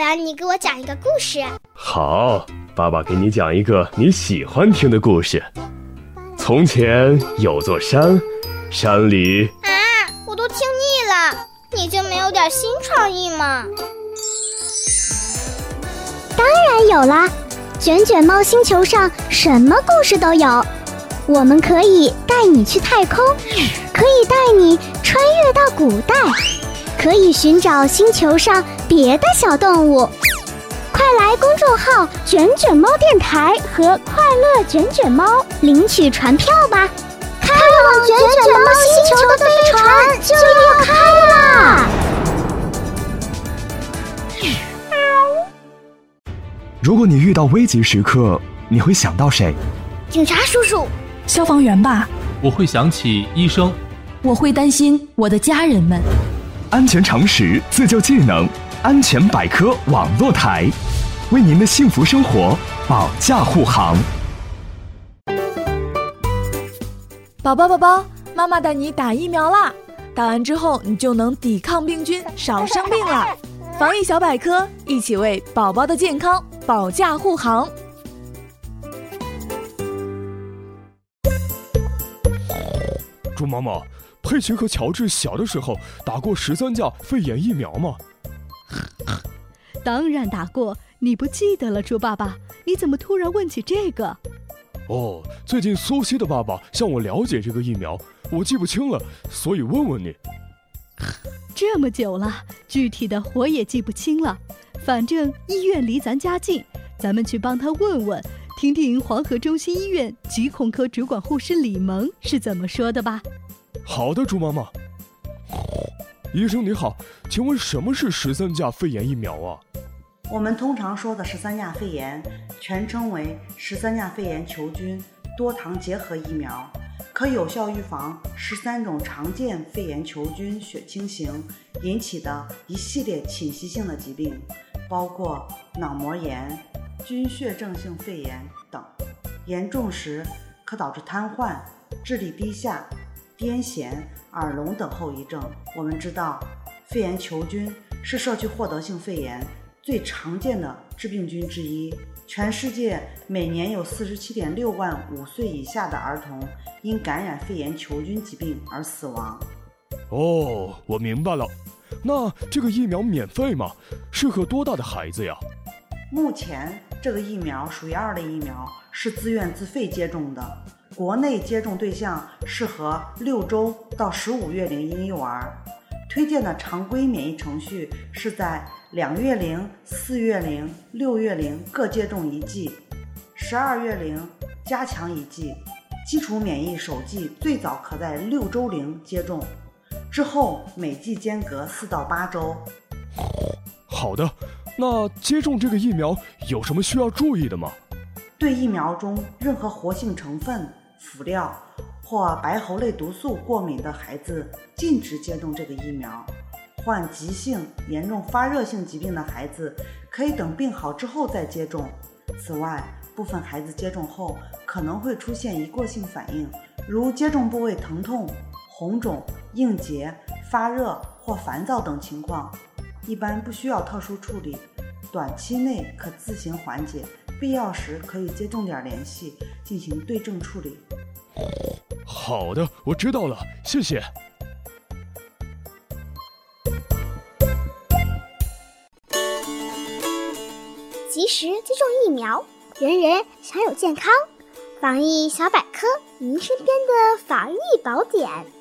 然你给我讲一个故事。 好，爸爸给你讲一个你喜欢听的故事。从前有座山，山里…… 我都听腻了，你就没有点新创意吗？ 当然有啦，卷卷猫星球上什么故事都有。我们可以带你去太空，可以带你穿越到古代，可以寻找星球上别的小动物。快来公众号卷卷猫电台和快乐卷卷猫领取船票吧，开往卷卷猫星球的飞船就要开啦！ 如果你遇到危急时刻，你会想到谁？ 警察叔叔。 消防员吧。 我会想起医生。 我会担心我的家人们。 安全常识，自救技能，安全百科网络台，为您的幸福生活保驾护航。 宝宝，妈妈带你打疫苗啦！打完之后，你就能抵抗病菌，少生病啦。防疫小百科，一起为宝宝的健康保驾护航。 猪妈妈，佩奇和乔治小的时候打过13价肺炎疫苗吗？ 当然打过，你不记得了，猪爸爸？你怎么突然问起这个？ 最近苏西的爸爸向我了解这个疫苗，我记不清了，所以问问你。 这么久了，具体的我也记不清了。反正医院离咱家近，咱们去帮他问问，听听黄河中心医院疾控科主管护士李萌是怎么说的吧。 好的，猪妈妈。医生你好，请问什么是13价肺炎疫苗啊？ 我们通常说的13价肺炎，全称为13价肺炎球菌多糖结合疫苗，可有效预防13种常见肺炎球菌血清型引起的一系列侵袭性的疾病，包括脑膜炎、菌血症性肺炎等，严重时可导致瘫痪、智力低下、癫痫、耳聋等后遗症。我们知道，肺炎球菌是社区获得性肺炎最常见的致病菌之一，全世界每年有47.6万5岁以下的儿童因感染肺炎球菌疾病而死亡。 我明白了。那这个疫苗免费吗？适合多大的孩子呀？ 目前这个疫苗属于2类疫苗，是自愿自费接种的。国内接种对象适合6周到15月龄婴幼儿，推荐的常规免疫程序是在2月龄、4月龄、6月龄各接种1剂，12月龄加强1剂，基础免疫首剂最早可在6周龄接种，之后每剂间隔4到8周。 好的，那接种这个疫苗有什么需要注意的吗？ 对疫苗中任何活性成分、辅料或白喉类毒素过敏的孩子禁止接种这个疫苗。患急性、严重发热性疾病的孩子可以等病好之后再接种。此外，部分孩子接种后可能会出现一过性反应，如接种部位疼痛、红肿、硬结、发热或烦躁等情况，一般不需要特殊处理，短期内可自行缓解，必要时可以接种点联系进行对症处理。 好的，我知道了，谢谢。 及时接种疫苗，人人享有健康。防疫小百科，您身边的防疫宝典。